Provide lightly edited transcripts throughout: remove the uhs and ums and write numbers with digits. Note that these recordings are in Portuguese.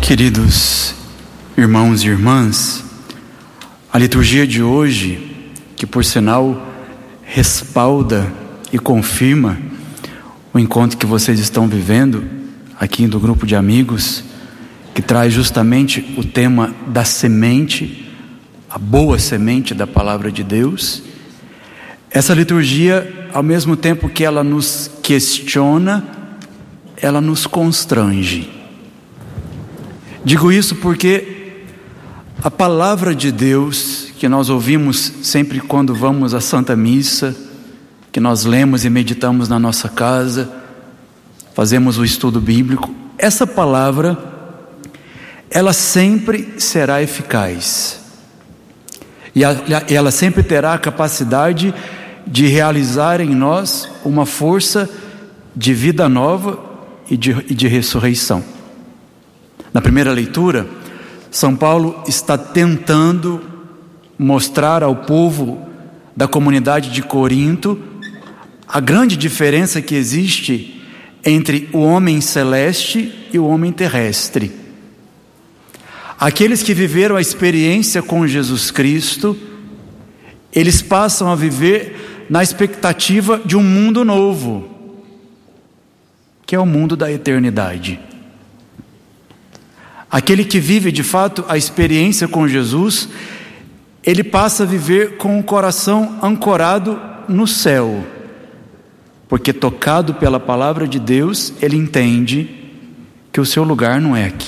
Queridos irmãos e irmãs, a liturgia de hoje, que por sinal respalda e confirma o encontro que vocês estão vivendo aqui do grupo de amigos, que traz justamente o tema da semente, a boa semente da palavra de Deus. Essa liturgia, ao mesmo tempo que ela nos questiona, ela nos constrange. Digo isso porque a palavra de Deus, que nós ouvimos sempre quando vamos à Santa Missa, que nós lemos e meditamos na nossa casa, fazemos o estudo bíblico, essa palavra, ela sempre será eficaz. E ela sempre terá a capacidade de realizar em nós uma força de vida nova e de ressurreição. Na primeira leitura, São Paulo está tentando mostrar ao povo da comunidade de Corinto a grande diferença que existe entre o homem celeste e o homem terrestre. Aqueles que viveram a experiência com Jesus Cristo, eles passam a viver na expectativa de um mundo novo, que é o mundo da eternidade. Aquele que vive de fato a experiência com Jesus, ele passa a viver com o coração ancorado no céu, porque tocado pela palavra de Deus, ele entende que o seu lugar não é aqui.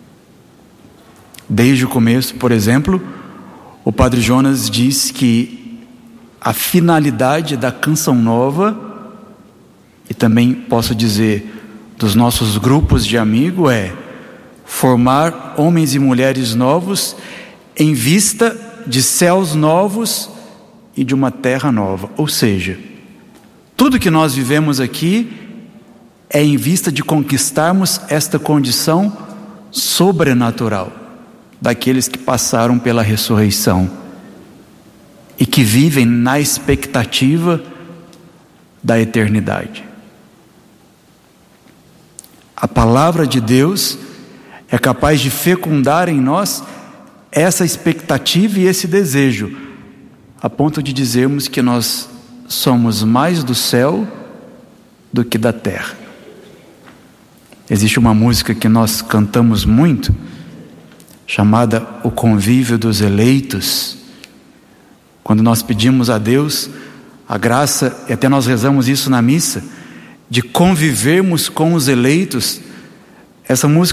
Desde o começo, por exemplo, o Padre Jonas diz que a finalidade da Canção Nova, e também posso dizer dos nossos grupos de amigos, é formar homens e mulheres novos em vista de céus novos e de uma terra nova. Ou seja, tudo que nós vivemos aqui é em vista de conquistarmos esta condição sobrenatural daqueles que passaram pela ressurreição e que vivem na expectativa da eternidade. A palavra de Deus é capaz de fecundar em nós essa expectativa e esse desejo, a ponto de dizermos que nós somos mais do céu do que da terra. Existe uma música que nós cantamos muito, chamada O Convívio dos Eleitos, quando nós pedimos a Deus a graça, e até nós rezamos isso na missa, de convivermos com os eleitos. Essa música